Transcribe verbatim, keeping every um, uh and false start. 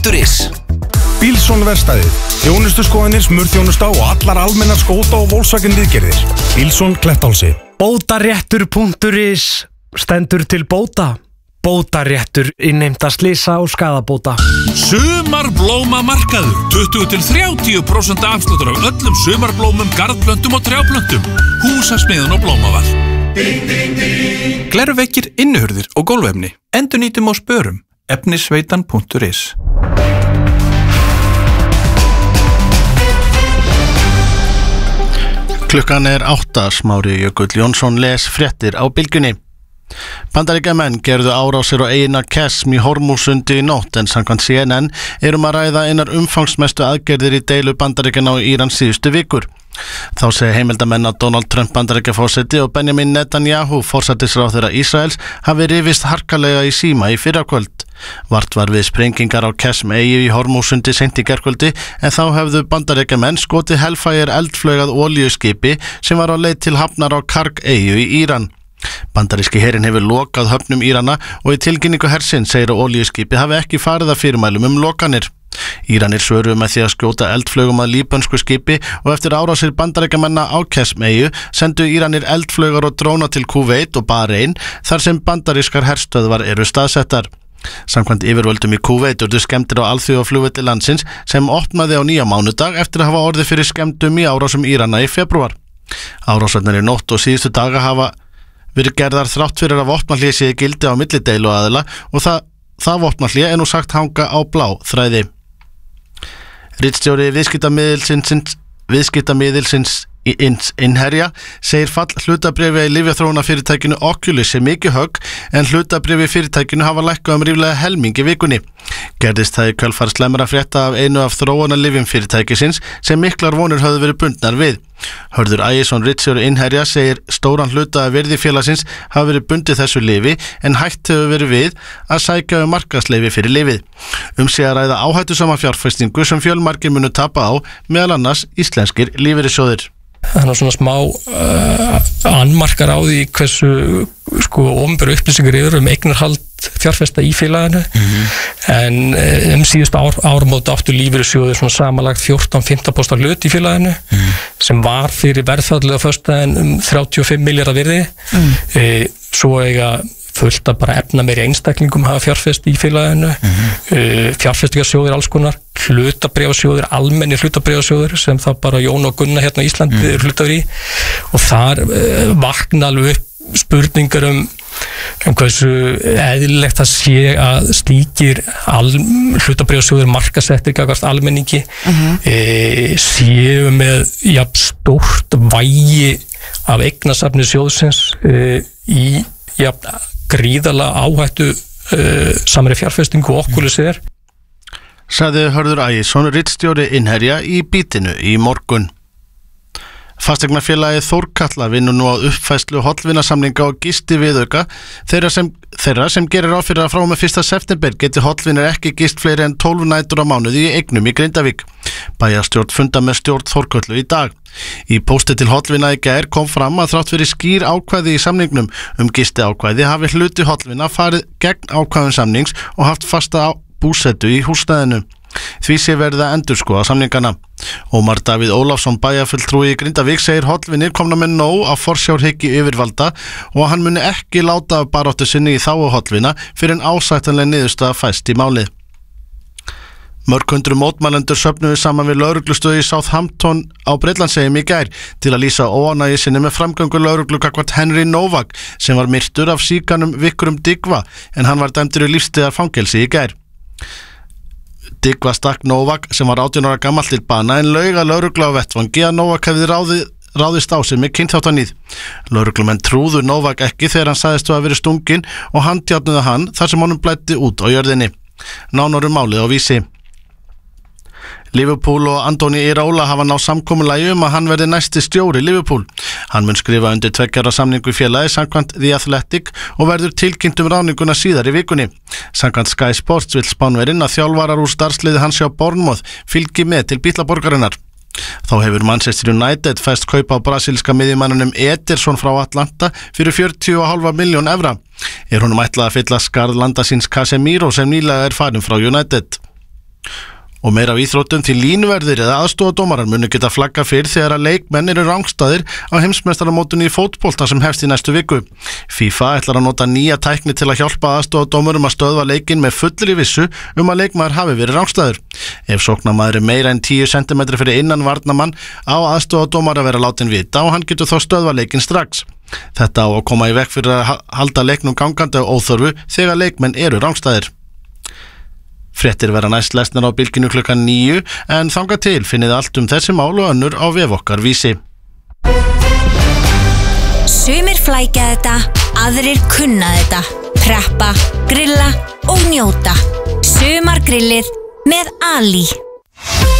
punktur is. Bílsson verkstæðið, þjónustuskoðanir, smurþjónusta og allar almennar skóta og Volkswagen viðgerðir. Bílsson Klettálsi. Bótaréttur punktur is stendur til bóta. Bótaréttur innheimta slysa og skaðabóta. Sumarblómamarkaður, tuttugu til þrjátíu prósent afsláttur af öllum sumarblómum, garðplöntum og trjáplöntum. Húsasmiðan og blómaval. Glerveggir, innyhurðir og gólfefni. Endurnýtum og spörum. efnisveitan punktur is. Klukkan er átta, Smári Jökull Jónsson les fréttir á bylgjunni. Bandaríkjamenn gerðu árásir á eyjuna Qasm í Hormúsundi í nótt en samkvæmt C N N erum að ræða einar umfangsmestu aðgerðir í deilu Bandaríkjanna og Íran síðustu vikur. Þá segja heimildamenn að Donald Trump Bandaríkjaforseti og Benjamin Netanyahu forsætisráðherra Ísraels hafi rifist harkalega í síma í fyrrakvöld. Vart var við sprengingar á Qasm eyju í Hormúsundi seint í gærkvöldi en þá hefðu Bandaríkjamenn skotið Hellfire eldflaugað olíuskipi sem var á leið til hafnar á Karg eyju í Íran. Bandaríski herinn hefur lokað höfnum Írana og í tilkynningu hersins segir að olíuskipi hafi ekki farið að fyrirmælum um lokanir. Íranir svöruðu með því að skjóta eldflaugum að líbönsku skipi og eftir árásir Bandaríkjamanna á Qasm eyju sendu Íranir eldflaugar og dróna til Kúveit og Bahrein þar sem bandarískar herstöðvar eru staðsettar. Samkvæmt yfirvöldum í Kúveit urðu skemmtir á alþjóðaflugvelli landsins sem opnaði á nýja mánudag eftir að hafa orðið fyrir skemmdum í árásum Írana í febrúar. Árásirnar í nótt og síðustu daga hafa verið gerðar þrátt fyrir að vopnahlé sé í gildi á milli deiluaðila og það, það vopnahlé er nú sagt hanga á blá þræði. Ritstjóri viðskiptamiðilsins viðskiptamiðilsins í Innherja segir fall hlutabréfi í lyfjaþróunarfyrirtækinu Oculus er mikið högg en hlutabréfi fyrirtækinu hafa lækkað um ríflega helming í vikunni. Gerðist það í kjölfar slæmra frétta af einu af þróunarlyfjum fyrirtækisins sem miklar vonir höfðu verið bundnar við. Hörður Ægisson ritstjóri Innherja segir stóran hluta af virði félagsins hafa verið bundið þessu lyfi en hægt hefur verið við að sækja um markaðsleyfi fyrir lyfið. Um sé að ræða áhættusama fjárfestingu sem fjölmargir munu tapa á, meðal annars íslenskir lífeyrissjóðir. Þannig að svona smá uh, annmarkar á því hversu sko opinberar upplýsingar eru um eignarhald fjárfesta í félaginu mm-hmm. en um síðustu ár, áramót áttu lífeyrissjóðir svona samanlagt fjórtán til fimmtán prósent hlut í félaginu mm. sem var fyrir verðfallið á föstudaginn um þrjátíu og fimm milljarða virði mm. e, svo eiga fullt að bara efna meiri einstaklingum hafa fjárfest í félaginu mm-hmm. uh, fjárfestingarsjóðir alls konar hlutabréfasjóðir, almenni hlutabréfasjóðir sem þá bara Jón og Gunna hérna á Íslandi mm. eru hlutafri í og þar uh, vakna alveg upp spurningar um, um hversu eðlilegt það sé að slíkir hlutabréfasjóðir markasettir gagnvart almenningi mm-hmm. uh, séu með jafn stórt vægi af eignasafni sjóðsins uh, í jafn gríðarlega áhættu uh, samri fjárfestingu og Oculus er. Sagði Hörður Ægisson ritstjóri Innherja í Bítinu í morgun. Fasteignafélagið Þórkatla vinnur nú á uppfærslu hollvinasamninga og gisti viðauka þeirra sem, þeirra sem gerir ráð fyrir að frá og með fyrsta september geti hollvinir ekki gist fleiri en tólf nætur á mánuði í eignum í Grindavík. Bæjarstjórn funda með stjórn Þórkatlu í dag. Í pósti til hollvina í gær kom fram að þrátt fyrir skýr ákvæði í samningnum um gisti ákvæði hafi hluti hollvina farið gegn ákvæðum samnings og haft fasta búsetu í húsnæðinu. Því sé verið að endurskoða samningana. Ómar Davíð Ólafsson bæjarfulltrúi í Grindavík segir hollvinir komna með nóg af forsjárhyggju yfirvalda og hann muni ekki láta af baráttu sinni í þágu hollvina fyrir en ásættanleg niðurstaða fæst í málið. Mörg hundruð mótmælendur söfnuðu saman við lögreglustöð í Southampton á Bretlandseyjum í gær til að lýsa óánægju sinni með framgöngu lögreglu gagnvart Henry Novak sem var myrtur af síkanum Vikrum Digva en hann var dæmdur í lífstíðarfangelsi í gær. Digva stakk Novak sem var átján ára gamall til bana en laug að lögreglu á vettvangi að Novak hefði ráðið, ráðist á sig með kynþáttaníð. Lögreglumenn trúðu Novak ekki þegar hann sagðist að vera stunginn og handjárnuðu hann þar sem honum blæddi út á jörðinni. Nánar um málið á Vísi. Liverpool og Andoni Iraola hafa náð samkomulagi um að hann verði næsti stjóri Liverpool. Hann mun skrifa undir tveggja ára samningu í félagi samkvæmt The Athletic og verður tilkynnt um ráðninguna síðar í vikunni. Samkvæmt Sky Sports vill Spánverinn að þjálfarar úr starfsliði hans hjá Bournemouth fylgi með til bítlaborgarinnar. Þá hefur Manchester United fest kaupa á brasilíska miðjumannunum Ederson frá Atlanta fyrir fjörutíu og hálfa milljón evra. Er honum ætlað að fylla skarð landa síns Casemiro sem nýlega er farin frá United. Og meira á íþróttum því línverðir eða aðstofadómarar munu geta flagga fyrr þegar að leikmenn eru rangstæðir á heimsmeistaramótinu í fótbolta sem hefst í næstu viku. FIFA ætlar að nota nýja tækni til að hjálpa aðstofadómurum að stöðva leikinn með fullri vissu um að leikmaður hafi verið rangstæður. Ef sóknarmaður er meira en tíu sentimetrar fyrir innan varnarmann á aðstofadómar að vera látin vita og hann getur þá stöðva leikinn strax. Þetta á að koma í veg fyrir að halda leiknum gangandi á óþörfu þegar leikmenn eru rangstæðir. Fréttir vera næst lesnar á Bylgjunni klukkan níu en þangað til finnið allt um þessi mál og önnur á vef okkar Vísi. Sumir flækja þetta, aðrir kunna þetta. Preppa, grilla og njóta. Sumargrillið með Ali.